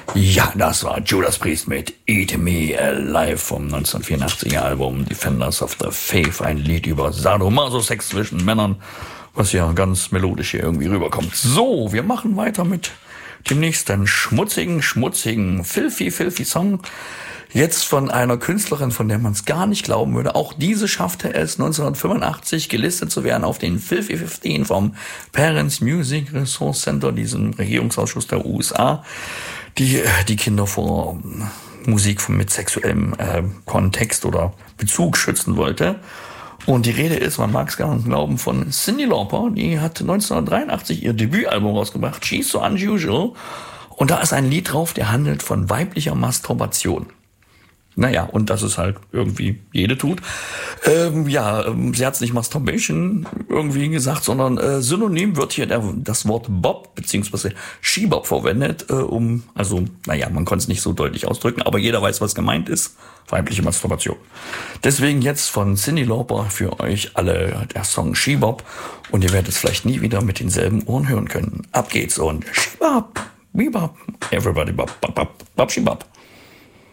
Ja, das war Judas Priest mit Eat Me Alive vom 1984er Album Defenders of the Faith, ein Lied über Sadomaso-Sex zwischen Männern, was ja ganz melodisch hier irgendwie rüberkommt. So, wir machen weiter mit dem nächsten schmutzigen, filthy Song. Jetzt von einer Künstlerin, von der man es gar nicht glauben würde. Auch diese schaffte es 1985 gelistet zu werden auf den Filthy 15 vom Parents Music Resource Center, diesem Regierungsausschuss der USA, die Kinder vor Musik mit sexuellem Kontext oder Bezug schützen wollte. Und die Rede ist, man mag es gar nicht glauben, von Cyndi Lauper. Die hat 1983 ihr Debütalbum rausgebracht, She's So Unusual. Und da ist ein Lied drauf, der handelt von weiblicher Masturbation. Naja, und das ist halt irgendwie jede tut. Sie hat es nicht Masturbation irgendwie gesagt, sondern synonym wird hier das Wort Bob bzw. She-Bob verwendet, man konnte es nicht so deutlich ausdrücken, aber jeder weiß, was gemeint ist. Weibliche Masturbation. Deswegen jetzt von Cyndi Lauper für euch alle der Song She-Bob und ihr werdet es vielleicht nie wieder mit denselben Ohren hören können. Ab geht's und She-Bob, Bebop, everybody Bob, Bob, Bob, Bob, She-Bob.